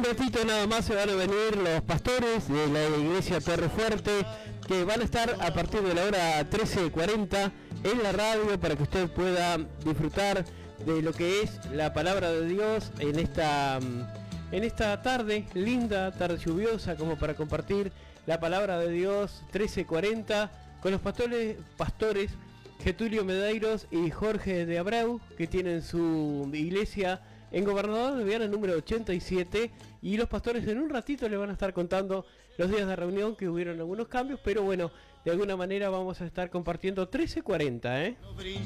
ratito nada más se van a venir los pastores de la iglesia Torrefuerte, que van a estar a partir de la hora 13:40 en la radio para que usted pueda disfrutar de lo que es la palabra de Dios en esta tarde, linda tarde lluviosa, como para compartir la palabra de Dios. 13:40 con los pastores Getulio Medeiros y Jorge de Abreu, que tienen su iglesia en Gobernador de Viana número 87, y los pastores en un ratito le van a estar contando los días de reunión, que hubieron algunos cambios, pero bueno, de alguna manera vamos a estar compartiendo 13:40,